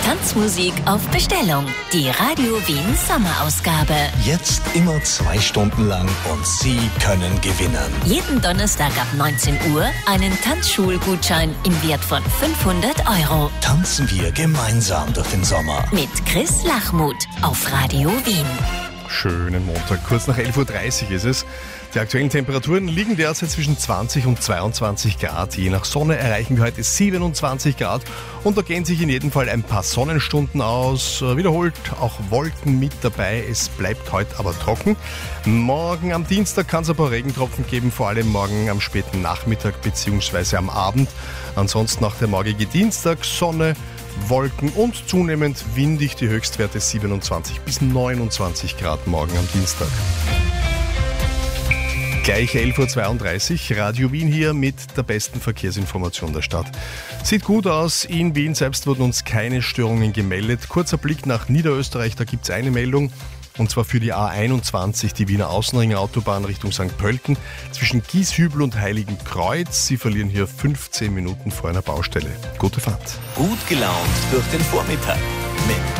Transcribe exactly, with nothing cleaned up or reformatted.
Tanzmusik auf Bestellung. Die Radio Wien Sommerausgabe. Jetzt immer zwei Stunden lang und Sie können gewinnen. Jeden Donnerstag ab neunzehn Uhr einen Tanzschulgutschein im Wert von fünfhundert Euro. Tanzen wir gemeinsam durch den Sommer. Mit Chris Lachmuth auf Radio Wien. Schönen Montag, kurz nach elf Uhr dreißig ist es. Die aktuellen Temperaturen liegen derzeit zwischen zwanzig und zweiundzwanzig Grad. Je nach Sonne erreichen wir heute siebenundzwanzig Grad und da gehen sich in jedem Fall ein paar Sonnenstunden aus. Wiederholt auch Wolken mit dabei. Es bleibt heute aber trocken. Morgen am Dienstag kann es ein paar Regentropfen geben, vor allem morgen am späten Nachmittag bzw. am Abend. Ansonsten nach der morgige Dienstag Sonne, Wolken und zunehmend windig, die Höchstwerte siebenundzwanzig bis neunundzwanzig Grad morgen am Dienstag. Gleich elf Uhr zweiunddreißig, Radio Wien hier mit der besten Verkehrsinformation der Stadt. Sieht gut aus, in Wien selbst wurden uns keine Störungen gemeldet. Kurzer Blick nach Niederösterreich, da gibt es eine Meldung. Und zwar für die A einundzwanzig, die Wiener Außenring-Autobahn Richtung Sankt Pölten, zwischen Gieshübel und Heiligenkreuz. Sie verlieren hier fünfzehn Minuten vor einer Baustelle. Gute Fahrt. Gut gelaunt durch den Vormittag mit